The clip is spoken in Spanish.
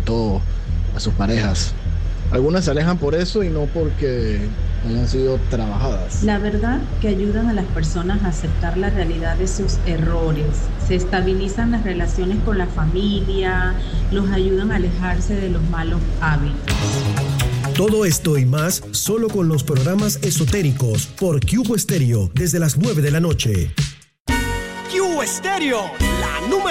todo a sus parejas. Algunas se alejan por eso y no porque hayan sido trabajadas. La verdad que ayudan a las personas a aceptar la realidad de sus errores, se estabilizan las relaciones con la familia, los ayudan a alejarse de los malos hábitos. Todo esto y más solo con los programas esotéricos por Cubo Estéreo desde las 9 de la noche. Cubo Estéreo.